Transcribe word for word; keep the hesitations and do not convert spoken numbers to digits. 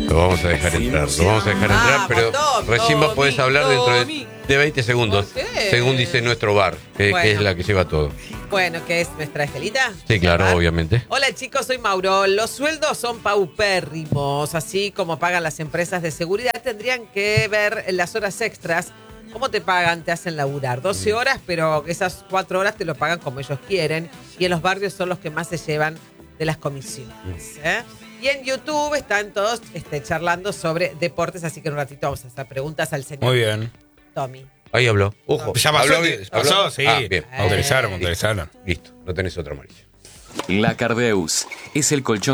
Lo vamos a dejar entrar, lo vamos a dejar entrar, Ah, pero Tommy, recién vos Tommy, podés hablar dentro de, Tommy. de veinte segundos, ¿Por qué? según dice nuestro bar, que, Bueno. que es la que lleva todo. Bueno, ¿qué es nuestra Estelita? Sí, claro, ¿Va? obviamente. Hola chicos, soy Mauro. Los sueldos son paupérrimos, así como pagan las empresas de seguridad. Tendrían que ver las horas extras. ¿Cómo te pagan? Te hacen laburar doce horas, pero esas cuatro horas te lo pagan como ellos quieren. Y en los barrios son los que más se llevan de las comisiones. ¿eh? Y en YouTube están todos este, charlando sobre deportes, así que en un ratito vamos a hacer preguntas al señor Muy bien. Tommy. Ahí habló. Ojo. Ya pasó, ¿Habló bien? pasó, ¿Habló? sí. Ah, bien. Autorizaron, Eh. autorizaron. Listo, no tenés otro, Mauricio. La Cardeus es el colchón